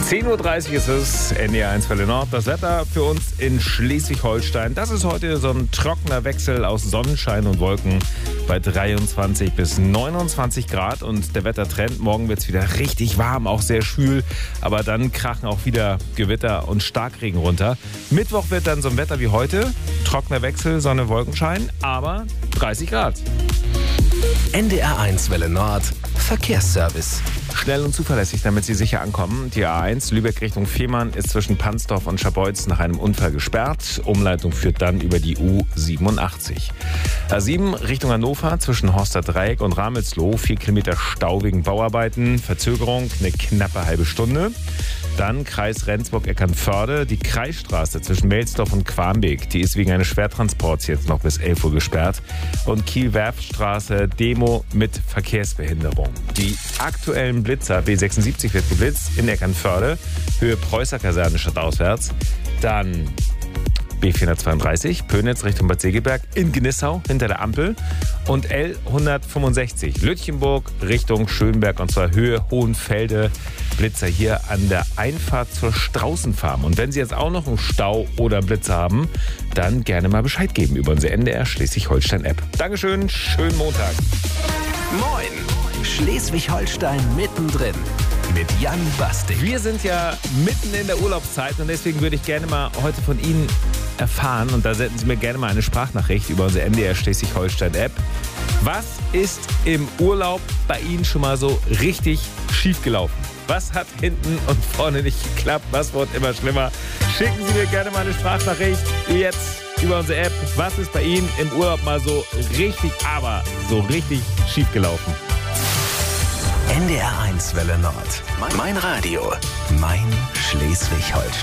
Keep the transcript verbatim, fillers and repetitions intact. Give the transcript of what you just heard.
zehn Uhr dreißig ist es, N D R eins Welle Nord. Das Wetter für uns in Schleswig-Holstein. Das ist heute so ein trockener Wechsel aus Sonnenschein und Wolken bei dreiundzwanzig bis neunundzwanzig Grad. Und der Wettertrend, morgen wird es wieder richtig warm, auch sehr schwül. Aber dann krachen auch wieder Gewitter und Starkregen runter. Mittwoch wird dann so ein Wetter wie heute. Trockener Wechsel, Sonne, Wolkenschein, aber dreißig Grad. N D R eins Welle Nord, Verkehrsservice. Schnell und zuverlässig, damit Sie sicher ankommen. Die A eins Lübeck Richtung Fehmarn ist zwischen Pansdorf und Scharbeutz nach einem Unfall gesperrt. Umleitung führt dann über die U siebenundachtzig. A sieben Richtung Hannover zwischen Horster Dreieck und Ramelsloh. Vier Kilometer Stau wegen Bauarbeiten. Verzögerung eine knappe halbe Stunde. Dann Kreis Rendsburg-Eckernförde. Die Kreisstraße zwischen Melsdorf und Quarmbeek. Die ist wegen eines Schwertransports jetzt noch bis elf Uhr gesperrt. Und Kiel-Werftstraße Demo mit Verkehrsbehinderung. Die aktuellen Blitzer, B sechsundsiebzig wird geblitzt in Eckernförde, Höhe Preußer Kaserne stadtauswärts. Dann B vierhundertzweiunddreißig, Pönitz Richtung Bad Segeberg in Gnissau hinter der Ampel. Und L hundertfünfundsechzig, Lütchenburg Richtung Schönberg und zwar Höhe Hohenfelde. Blitzer hier an der Einfahrt zur Straußenfarm. Und wenn Sie jetzt auch noch einen Stau oder Blitzer haben, dann gerne mal Bescheid geben über unsere N D R Schleswig-Holstein-App. Dankeschön, schönen Montag. Moin! Schleswig-Holstein mittendrin mit Jan Bastik. Wir sind ja mitten in der Urlaubszeit und deswegen würde ich gerne mal heute von Ihnen erfahren, und da senden Sie mir gerne mal eine Sprachnachricht über unsere N D R Schleswig-Holstein-App. Was ist im Urlaub bei Ihnen schon mal so richtig schief gelaufen? Was hat hinten und vorne nicht geklappt? Was wird immer schlimmer? Schicken Sie mir gerne mal eine Sprachnachricht jetzt über unsere App. Was ist bei Ihnen im Urlaub mal so richtig, aber so richtig schief gelaufen? N D R eins Welle Nord. Mein Radio. Mein Schleswig-Holstein.